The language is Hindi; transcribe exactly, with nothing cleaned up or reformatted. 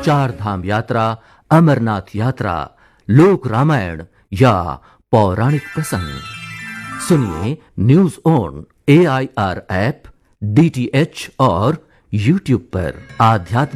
चार धाम यात्रा, अमरनाथ यात्रा, लोक रामायण या पौराणिक प्रसंग। सुनिए news on A I R app, D T H और यूट्यूब पर। आध्यात्मिक